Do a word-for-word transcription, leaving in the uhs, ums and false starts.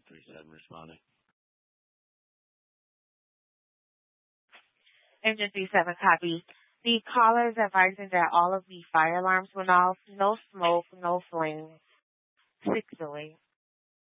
three seven responding. Engine three seven, copy. The caller is advising that all of the fire alarms went off. No smoke, no flames. six oh eight.